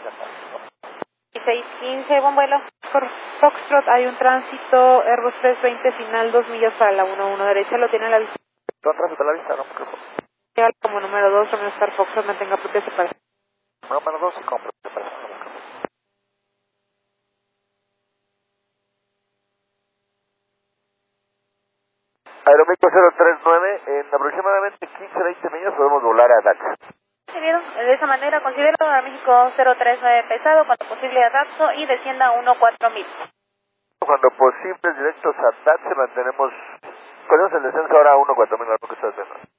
1615, buen vuelo. Por Foxtrot hay un tránsito Airbus 320 final 2 millas para la 11 derecha, lo tiene a la vista. ¿Con tránsito a la vista, no? Llega como número 2, Romeo Star Foxtrot, mantenga propia separación. Número 2, con propia separación. Aeroméxico 039, en aproximadamente 15-20 minutos podemos volar a Dax. Sí, bien, de esa manera considero a México 039 pesado, cuando posible a Daxo y descienda a 14000. Cuando posibles directos a Dax, mantenemos el descenso ahora a 14000, lo que está haciendo.